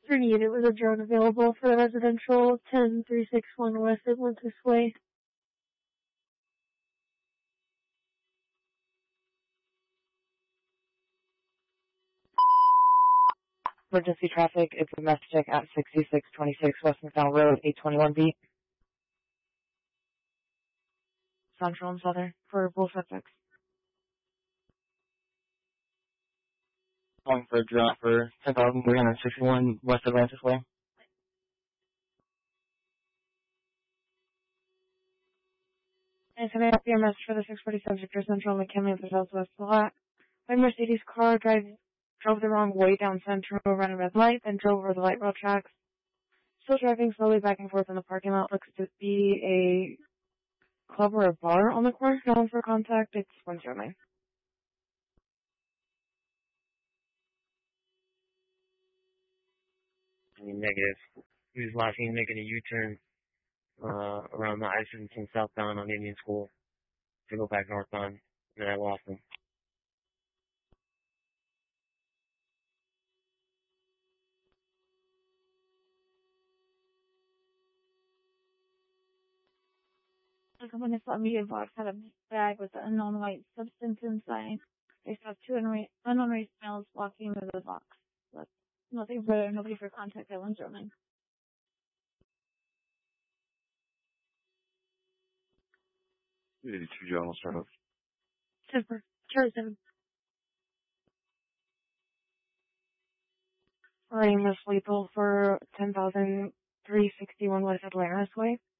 3 unit was a drone available for the residential 10361 West Atlantis Way. Emergency traffic, it's domestic at 6626 West McDowell Road, 821 beat. Central and Southern for both suspects. Calling for a drop for 10,361 West Atlantis Way. And can I have your message for the 640 subject or Central McKinley at the Southwest lot? My Mercedes car drove the wrong way down Central, ran a red light, then drove over the light rail tracks. Still driving slowly back and forth in the parking lot. Looks to be a club or a bar on the corner. No one for contact. It's 109. Negative. He was last seen making a U-turn around the Islington southbound on Indian School to go back northbound, and I lost him. Someone saw media box had a bag with an unknown white substance inside. They saw two unknown race males walking into the box. But nobody for contact at 109. $82 John start off. 7. Running this lethal for 10,361 West Atlantis Way.